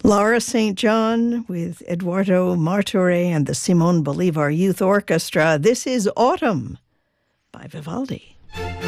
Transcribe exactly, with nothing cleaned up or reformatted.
Laura Saint John with Eduardo Martorell and the Simon Bolivar Youth Orchestra. This is Autumn by Vivaldi.